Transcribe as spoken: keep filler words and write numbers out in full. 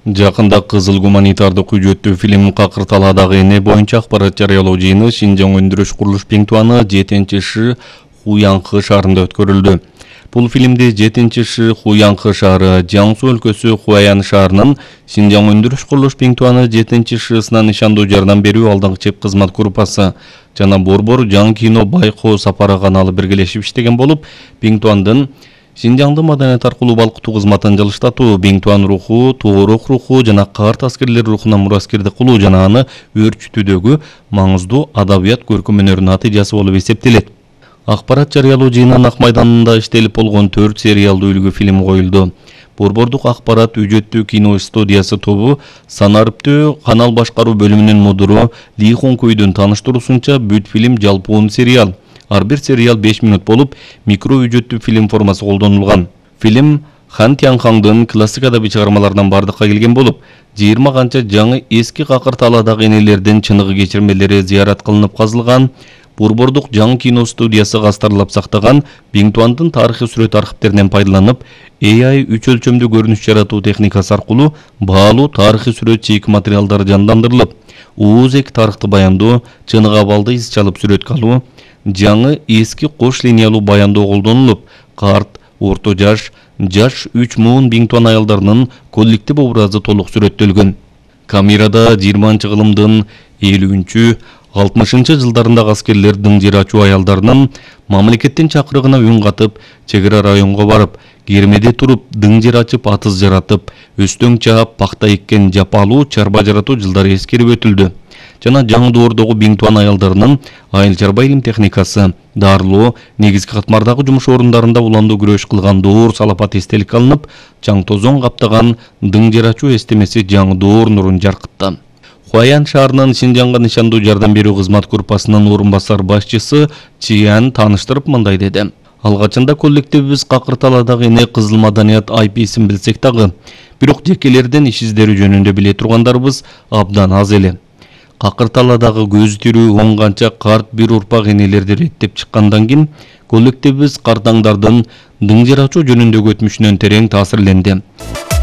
Жакында кызыл гуманитардык үжөттүү фильм Какырталадагы эне боюнча акпарат жарыялоо жыйыны Шинжаң өндүрүш курулуш Пиңтуаны жетинчи Ш Хуянкы шаарында өткөрүлдү. Бул фильмди жетинчи Ш Хуянкы шаары, Жаңсу өлкөсү Хуаян шаарынын Шинжаң өндүрүш курулуш Пиңтуаны жетинчи Шсына нишандоо жардам берүү алдыңкы чеп кызмат группасы жана Борбор Жаң кино байкоо сапары каналы биргелешип иштеген болуп, Пиңтуандын Шинжаңды маданият аркылуу балкытуу кызматын жылыштатуу, Пиңтуан руху, Тоорох руху жана карт аскерлер рухуна мураскердик кылуу жана аны өөрчүтүүдөгү маңыздуу адабият көркөм өнөрүнүн натыйжасы болуп эсептелет. Акпарат жарыялоо жыйынынын Ак майданында иштелип болгон төрт сериалдуу үлгү фильм коюлду. Борбордук акпарат үжөттүү кино студиясы тобу санарыптуу канал башкаруу бөлүмүнүн мудуру Ли Хонкуйдун тааныштыруусунча бүт фильм жалпуун сериал. Ар бир сериал беш минут болуп, микро үжөттүү фильм формасы колдонулган. Фильм Хан Тянхаңдын классик адабий чыгармаларынан бардыкка келген болуп, жыйырма канча жаңы эски Какырталадагы энелердин чыныгы кечирмелери зыярат кылынып казылган. Борбордук Жаң кино студиясы кастарлап сактаган Пиңтуандын тарыхый сүрөт архивтеринен пайдаланып, А I үч өлчөмдүү көрүнүш жаратуу техникасы аркылуу баалуу тарыхый сүрөт чийик материалдар жандандырылып, ууз-эки тарыхты баяндоо, чыныгы абалды из чалып сүрөткө алуу, жаңы эски кош линиялуу баяндоо колдонулуп, карт, орто жаш, жаш үч муун Пиңтуан аялдарынын коллектив образы толук сүрөттөлгөн. Камерада жыйырманчы кылымдын элүүнчү алтымышынчы жылдарындагы аскерлер дыңжыр ачуу аялдарынын мамлекеттин чакырыгына үн катып, чегара районго барып, кермеде туруп, дыңжыр ачып, атыз жаратып, өстөң чаап, пакта эккен жапалуу чарба жаратуу жылдары эскерип өтүлдү. Жана жаңы доордогу Пиңтуан аялдарынын айыл чарба илим техникасы, дарылоо, негизги катмардагы жумуш орундарында уландуу күрөш кылган доор салапат эстелик алынып, чаң тозоң каптаган дыңжыр ачуу эстемеси жаңы доор нурун жаркытты. Хуаян шаарынын Шинжаңга нишандуу жардам берүү кызмат группасынын орун басар башчысы Чиян тааныштырып мындай деди. Алгачында коллективибиз Какырталадагы эне кызыл маданият I P-син билсек дагы, бирок жекелерден иш издери жөнүндө биле тургандарыбыз абдан аз эле. Какырталадагы көз тирүү он канча карт бир урпак энелерди реттеп чыккандан кийин коллективибиз картаңдардын дыңжыр ачуу жөнүндөгү өтмүшүнөн терең таасирленди.